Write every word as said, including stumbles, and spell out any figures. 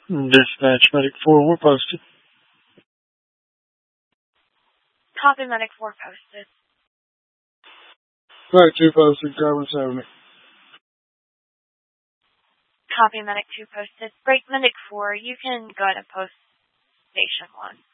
Dispatch Medic four, we're posted. Copy, Medic four posted. Medic two posted, carbon seventy. Copy, Medic two posted. Break, Medic four, you can go ahead and post Station one.